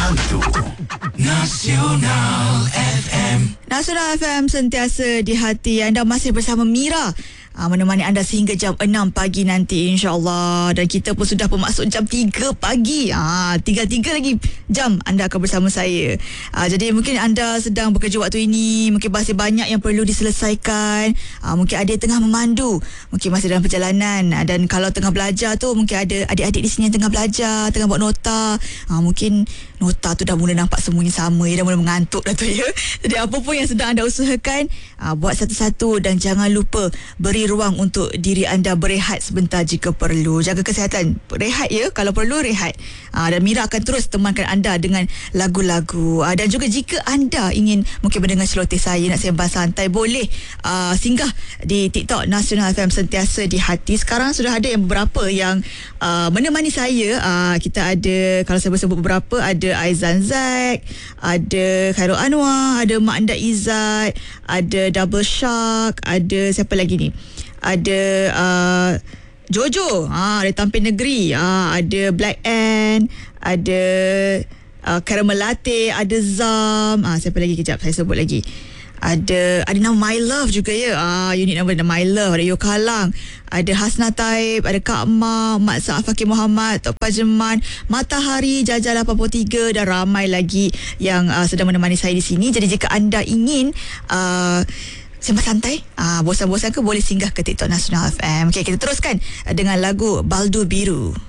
Baldo Nasional FM. Nasional FM sentiasa di hati anda. Masih bersama Mira, menemani anda sehingga jam 6 pagi nanti, insyaAllah. Dan kita pun sudah masuk jam 3 pagi. 3 lagi jam anda akan bersama saya. Jadi mungkin anda sedang bekerja waktu ini, mungkin masih banyak yang perlu diselesaikan. Mungkin ada yang tengah memandu, mungkin masih dalam perjalanan. Dan kalau tengah belajar tu, mungkin ada adik-adik di sini yang tengah belajar, tengah buat nota. Mungkin nota tu dah mula nampak semuanya sama, dah mula mengantuk dah tu ya. Jadi apa pun yang sedang anda usahakan, buat satu-satu dan jangan lupa beri ruang untuk diri anda berehat sebentar jika perlu. Jaga kesihatan, rehat ya, kalau perlu rehat. Dan Mira akan terus temankan anda dengan lagu-lagu. Dan juga jika anda ingin mungkin mendengar celoteh saya, nak sembang santai, boleh singgah di TikTok Nasional FM sentiasa di hati. Sekarang sudah ada yang beberapa yang menemani saya. Kita ada, kalau saya sebut beberapa, ada Aizan Zack, ada Khairul Anwar, ada Mak Anda Izzat, ada Double Shark, ada siapa lagi ni? Ada Jojo, ada Tampil Negeri, ada Black Ant, ada Caramel Latte, ada Zam, siapa lagi, kejap saya sebut lagi. Ada nama My Love juga ya. Unit nama My Love. Ada Yokalang, ada Hasna Taib, ada Kak Ma, Mat Sa'af Fakir Muhammad, Tok Pajeman, Matahari, Jajah 83 dan ramai lagi yang sedang menemani saya di sini. Jadi jika anda ingin sembang santai, bosan-bosan ke, boleh singgah ke TikTok Nasional FM. Okey, kita teruskan dengan lagu Baldo Biru.